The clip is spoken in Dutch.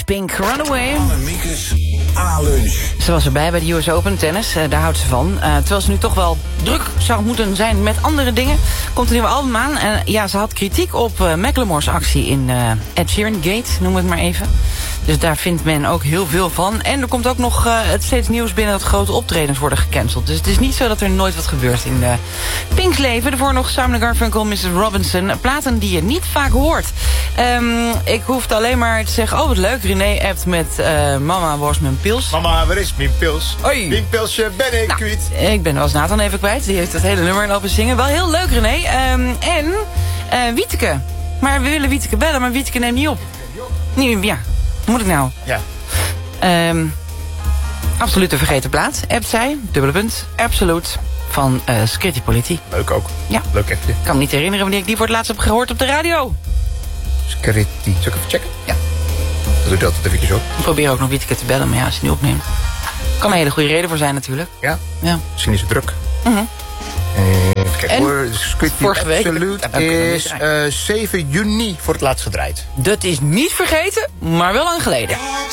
Pink, Runaway. Annemiekes A-lunch. Ze was erbij bij de US Open tennis, daar houdt ze van. Terwijl ze nu toch wel druk zou moeten zijn met andere dingen. Komt een nieuwe album aan. En ja, ze had kritiek op Macklemore's actie in Ed Sheeran Gate, noem het maar even. Dus daar vindt men ook heel veel van. En er komt ook nog het steeds nieuws binnen dat grote optredens worden gecanceld. Dus het is niet zo dat er nooit wat gebeurt in Pink's leven. Daarvoor nog Simon & Garfunkel, Mrs. Robinson. Platen die je niet vaak hoort. Ik hoefde alleen maar te zeggen, oh wat leuk. René appt met mama, waar is mijn pils? Mama, waar is mijn pils? Oei. Mijn pilsje ben ik kwijt. Ik ben wel eens Nathan even kwijt. Die heeft het hele nummer lopen zingen. Wel heel leuk, René. En Wieteke. Maar we willen Wieteke bellen, maar Wieteke neemt niet op. Ja. Moet ik nou? Ja. Absoluut een vergeten plaat. Appt zij, dubbele punt, Absoluut van Scritti Politti. Leuk ook. Ja. Leuk appje. Ik kan me niet herinneren wanneer ik die voor het laatst heb gehoord op de radio. Scritti. Zal ik even checken? Ja. Dat doe ik altijd eventjes op. Ik probeer ook nog Wieteke te bellen, maar ja, als je niet opneemt. Kan een hele goede reden voor zijn natuurlijk. Ja? Ja. Misschien is het druk. Even kijken hoor. Scritti vorige week Absoluut is 7 juni voor het laatst gedraaid. Dat is niet vergeten, maar wel lang geleden.